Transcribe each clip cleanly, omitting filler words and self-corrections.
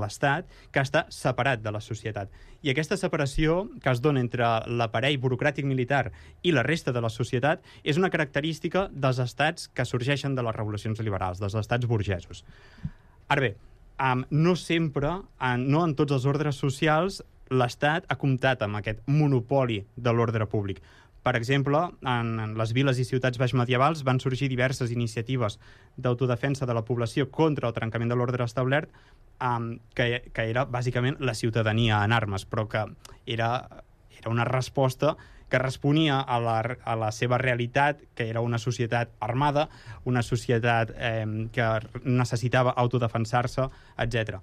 l'Estat que està separat de la societat. I aquesta separació que es dona entre l'aparell burocràtic militar i la resta de la societat és una característica dels estats que sorgeixen de les revolucions liberals, dels estats burgesos. Ara bé, no sempre, no en tots els ordres socials, l'Estat ha comptat amb aquest monopoli de l'ordre públic. Per exemple, en les viles i ciutats baixmedievals van sorgir diverses iniciatives d'autodefensa de la població contra el trencament de l'ordre establert, que era bàsicament la ciutadania en armes, però que era una resposta que responia a la seva realitat, que era una societat armada, una societat que necessitava autodefensar-se, etc.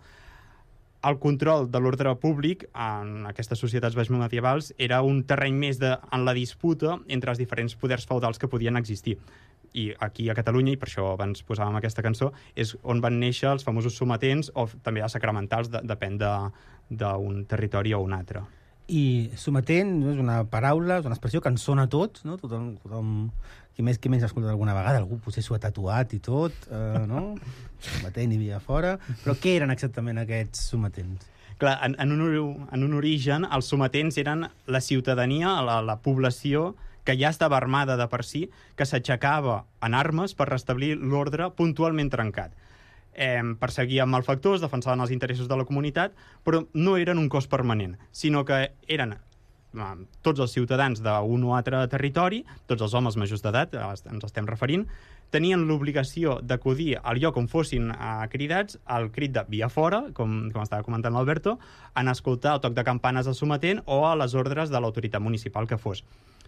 El control de l'ordre públic en aquestes societats baixmedievals era un terreny més en la disputa entre els diferents poders feudals que podien existir. I aquí a Catalunya, i per això abans posàvem aquesta cançó, és on van néixer els famosos sometents o també els sacramentals, depèn d'un territori o un altre. I sometent és una paraula, és una expressió que ens sona a tots, no? Tothom qui menys ha escoltat alguna vegada, algú potser s'ho ha tatuat i tot, no? Sometent hi havia fora. Però què eren exactament aquests sometents? Clar, en un origen, els sometents eren la ciutadania, la població que ja estava armada de per si, que s'aixecava en armes per restablir l'ordre puntualment trencat. Perseguien malfactors, defensaven els interessos de la comunitat, però no eren un cos permanent, sinó que eren tots els ciutadans d'un o altre territori, tots els homes majors d'edat, ens estem referint, tenien l'obligació d'acudir al lloc on fossin cridats, al crit de via fora, com estava comentant l'Alberto, en escoltar el toc de campanes al sometent o a les ordres de l'autoritat municipal que fos.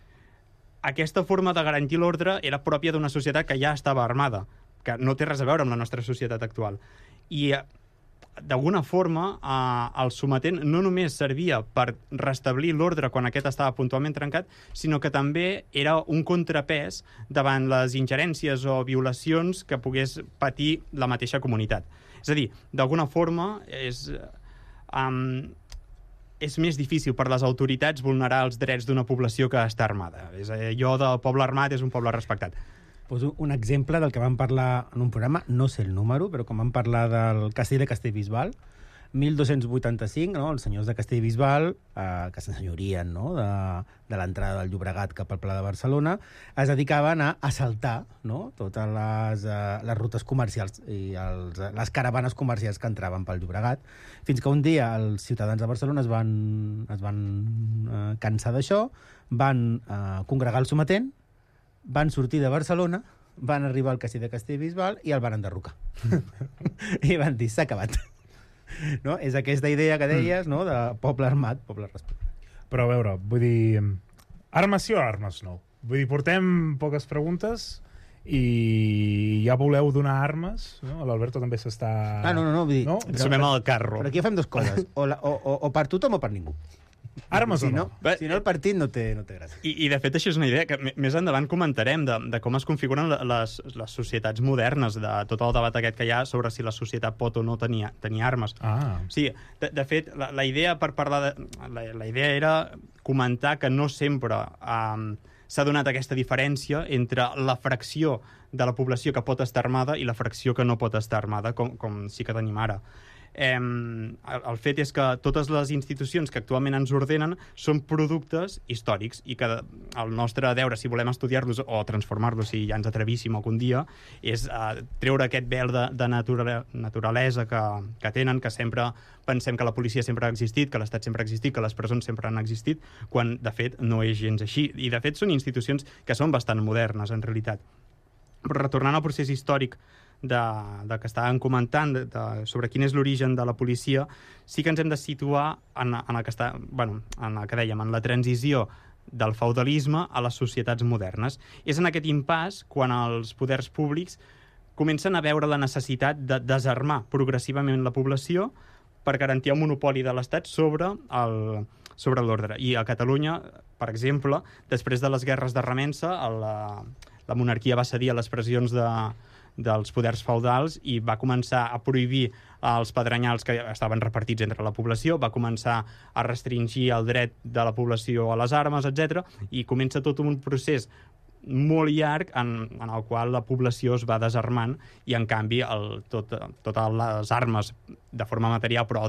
Aquesta forma de garantir l'ordre era pròpia d'una societat que ja estava armada, que no té res a veure amb la nostra societat actual. I d'alguna forma el sometent no només servia per restablir l'ordre quan aquest estava puntualment trencat, sinó que també era un contrapès davant les ingerències o violacions que pogués patir la mateixa comunitat. És a dir, d'alguna forma és més difícil per les autoritats vulnerar els drets d'una població que està armada. Allò del poble armat és un poble respectat. Poso un exemple del que vam parlar en un programa, no sé el número, però com vam parlar del castell de Castellbisbal, 1285, no? Els senyors de Castellbisbal, que s'ensenyorien, no? de l'entrada del Llobregat cap al Pla de Barcelona, es dedicaven a assaltar, no? Totes les rutes comercials i les caravanes comercials que entraven pel Llobregat, fins que un dia els ciutadans de Barcelona es van cansar d'això, van congregar el sometent, van sortir de Barcelona, van arribar al castell de Castellbisbal i el van enderrocar. I van dir, s'ha acabat. No? És aquesta idea que deies, no? De poble armat, poble respectat. Però a veure, vull dir, armes sí o armes no? Vull dir, portem poques preguntes i ja voleu donar armes, no? L'Alberto també s'està... No, vull dir... No? Sumem al carro. Però aquí fem dues coses, o per tothom o per ningú. Armes o no? Si no, el partit no té gràcia. I de fet això és una idea que més endavant comentarem de com es configuren les societats modernes, de tot el debat aquest que hi ha sobre si la societat pot o no tenir armes. Sí, de fet, la idea per parlar la idea era comentar que no sempre s'ha donat aquesta diferència entre la fracció de la població que pot estar armada i la fracció que no pot estar armada, com sí que tenim ara. El fet és que totes les institucions que actualment ens ordenen són productes històrics i que el nostre deure, si volem estudiar-los o transformar-los, si ja ens atrevíssim algun dia, és treure aquest vel de naturalesa que tenen, que sempre pensem que la policia sempre ha existit, que l'Estat sempre ha existit, que les presons sempre han existit, quan de fet no és gens així. I de fet són institucions que són bastant modernes en realitat. Però retornant al procés històric de que estàvem comentant sobre quin és l'origen de la policia, sí que ens hem de situar en el que dèiem, en la transició del feudalisme a les societats modernes. És en aquest impàs quan els poders públics comencen a veure la necessitat de desarmar progressivament la població per garantir el monopoli de l'Estat sobre l'ordre. I a Catalunya, per exemple, després de les guerres de remença, la monarquia va cedir a les pressions dels poders feudals i va començar a prohibir els pedrenyals que estaven repartits entre la població, va començar a restringir el dret de la població a les armes, etc. I comença tot un procés molt llarg en el qual la població es va desarmant i, en canvi, totes les armes de forma material, però